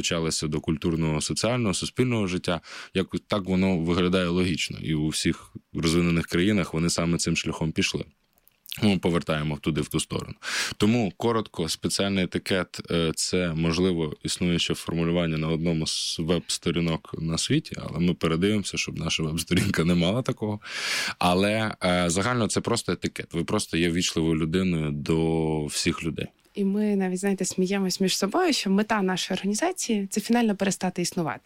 долучалися до культурного, соціального, суспільного життя. Якось так воно виглядає логічно. І у всіх розвинених країнах вони саме цим шляхом пішли. Ми повертаємо туди, в ту сторону. Тому, коротко, спеціальний етикет – це, можливо, існуюче формулювання на одному з веб-сторінок на світі, але ми передивимося, щоб наша веб-сторінка не мала такого. Але загально це просто етикет. Ви просто є ввічливою людиною до всіх людей. І ми навіть, знаєте, сміємось між собою, що мета нашої організації – це фінально перестати існувати.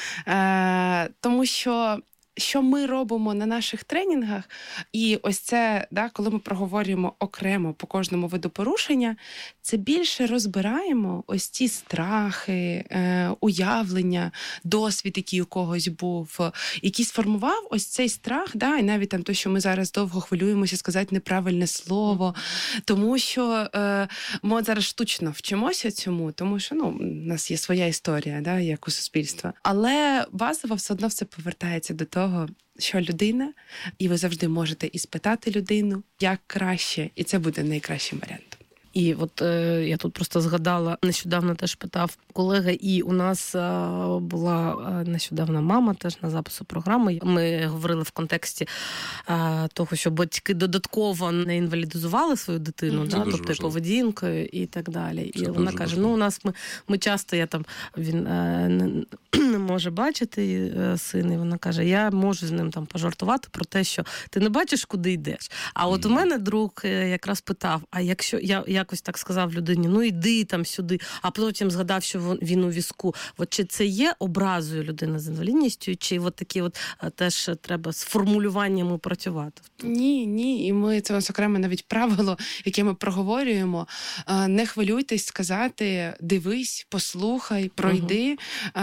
Тому що ми робимо на наших тренінгах, і ось це, коли ми проговорюємо окремо по кожному виду порушення, це більше розбираємо ось ці страхи, уявлення, досвід, який у когось був, який сформував ось цей страх, і навіть там те, що ми зараз довго хвилюємося сказати неправильне слово, тому що ми от зараз штучно вчимося цьому, тому що у нас є своя історія, як у суспільства. Але базово все одно все повертається до того, що людина, і ви завжди можете і спитати людину, як краще, і це буде найкращим варіантом. І от я тут просто згадала, нещодавно теж питав колега, і у нас була нещодавно мама теж на запису програми. Ми говорили в контексті того, що батьки додатково не інвалідизували свою дитину, тобто поведінкою і так далі. Це і вона каже, важливо. у нас ми часто, він не може бачити син, і вона каже, я можу з ним пожартувати про те, що ти не бачиш, куди йдеш. А от у мене друг якраз питав, а якщо я якось так сказав людині, йди там сюди, а потім згадав, що він у візку. От чи це є образою людини з інвалідністю, чи от такі теж треба з формулюваннями працювати? Ні. І ми, це у нас окреме навіть правило, яке ми проговорюємо. Не хвилюйтесь сказати, дивись, послухай, пройди.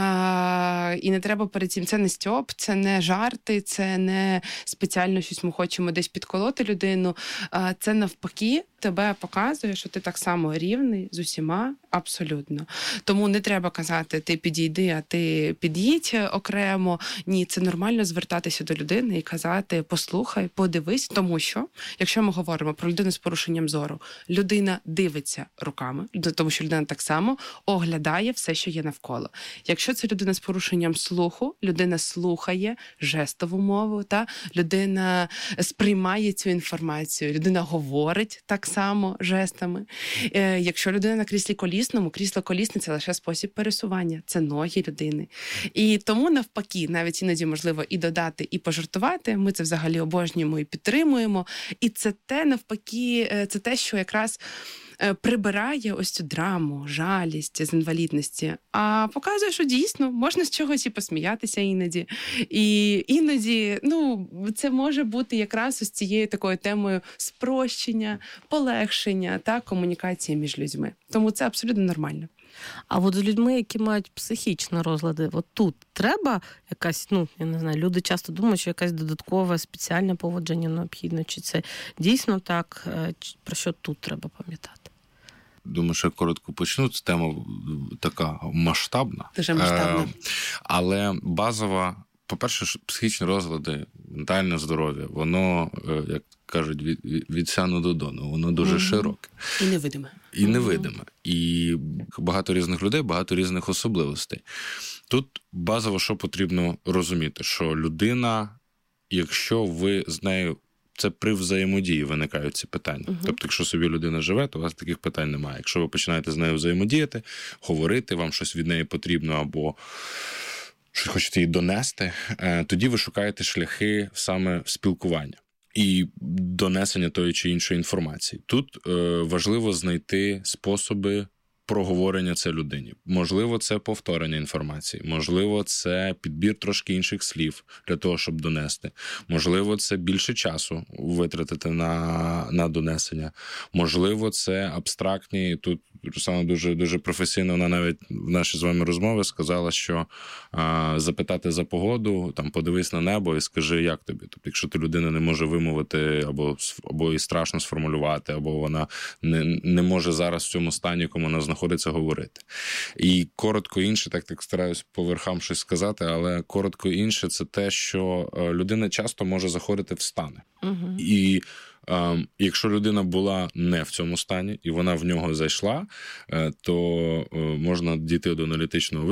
І не треба перед цим. Це не стьоп, це не жарти, це не спеціально щось ми хочемо десь підколоти людину. Це навпаки тебе показує, що ти так само рівний з усіма, абсолютно. Тому не треба казати, ти підійди, а ти під'їдь окремо. Ні, це нормально звертатися до людини і казати, послухай, подивись, тому що, якщо ми говоримо про людину з порушенням зору, людина дивиться руками, тому що людина так само оглядає все, що є навколо. Якщо це людина з порушенням слуху, людина слухає жестову мову, людина сприймає цю інформацію, людина говорить так само жестами. Якщо людина на кріслі колісному, крісло колісне – це лише спосіб пересування, це ноги людини. І тому навпаки, навіть іноді можливо і додати, і пожартувати, ми це взагалі обожнюємо і підтримуємо. І це те, навпаки, це те, що якраз прибирає ось цю драму, жалість з інвалідності, а показує, що дійсно можна з чогось і посміятися іноді. І іноді, це може бути якраз ось цією такою темою спрощення, полегшення та комунікації між людьми. Тому це абсолютно нормально. А от з людьми, які мають психічні розлади, от тут треба якась, я не знаю, люди часто думають, що якась додаткова спеціальне поводження необхідно, чи це дійсно так, про що тут треба пам'ятати? Думаю, що я коротко почну. Це тема така масштабна. Дуже масштабна. Але базова, по-перше, психічні розлади, ментальне здоров'я, воно, як кажуть, від сяну до дону, воно дуже широке. І невидиме. І невидиме. І багато різних людей, багато різних особливостей. Тут базово, що потрібно розуміти, що людина, якщо ви з нею, це при взаємодії виникають ці питання. Тобто, якщо собі людина живе, то у вас таких питань немає. Якщо ви починаєте з нею взаємодіяти, говорити, вам щось від неї потрібно або щось хочете їй донести, тоді ви шукаєте шляхи саме спілкування і донесення тої чи іншої інформації. Тут важливо знайти способи проговорення це людині. Можливо, це повторення інформації. Можливо, це підбір трошки інших слів для того, щоб донести. Можливо, це більше часу витратити на донесення. Можливо, це абстрактні. Тут Руслана дуже професійно, вона навіть в нашій з вами розмові сказала, що запитати за погоду, подивись на небо і скажи, як тобі. Тобто, якщо ти людина не може вимовити або і страшно сформулювати, або вона не може зараз в цьому стані, кому вона знаходиться, говорити. І коротко інше, так стараюсь по верхам щось сказати, але коротко інше – це те, що людина часто може заходити в стани. І якщо людина була не в цьому стані, і вона в нього зайшла, то можна дійти до аналітичного